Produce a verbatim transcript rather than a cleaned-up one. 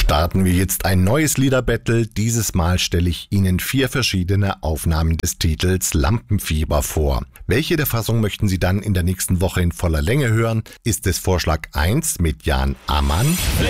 Starten wir jetzt ein neues Liederbattle. Dieses Mal stelle ich Ihnen vier verschiedene Aufnahmen des Titels Lampenfieber vor. Welche der Fassungen möchten Sie dann in der nächsten Woche in voller Länge hören? Ist es Vorschlag eins mit Jan Ammann?